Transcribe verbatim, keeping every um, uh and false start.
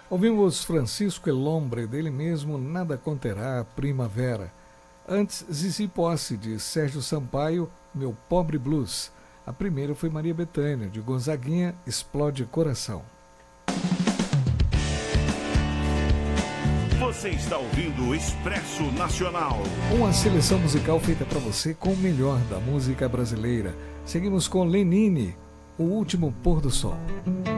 Ouvimos Francisco El Hombre, dele mesmo, Nada Conterá, Primavera. Antes, Zizi Posse, de Sérgio Sampaio, Meu Pobre Blues. A primeira foi Maria Bethânia, de Gonzaguinha, Explode Coração. Você está ouvindo o Expresso Nacional. Uma seleção musical feita para você com o melhor da música brasileira. Seguimos com Lenine, O Último Pôr do Sol.